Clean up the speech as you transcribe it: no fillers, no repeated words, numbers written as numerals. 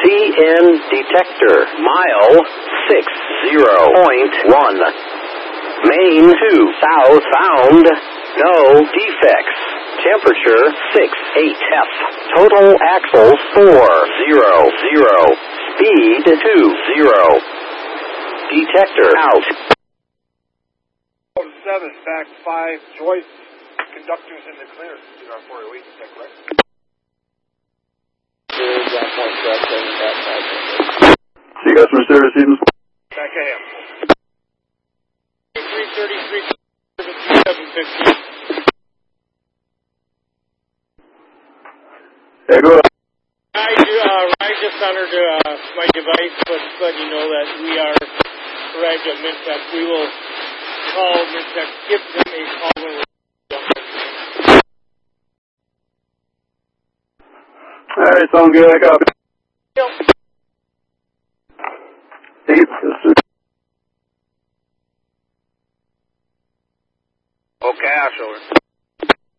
CN detector, mile 60.1. Main to southbound, no defects. Temperature 68F. Total axles 400. Speed 20. Detector out. 7, back 5, Joyce, conductors in the clear. You're on 408, is that correct? See you guys from Sarah Stevens. Back AM. 333, 715. Hey, go ahead. I just honored my device, but let you know that we are arrived at Mintech. We will call Mintech, give them a call when we're done. All right, sounds good. I copy. Yep. Hey, yes, sir. Okay, I'll show her.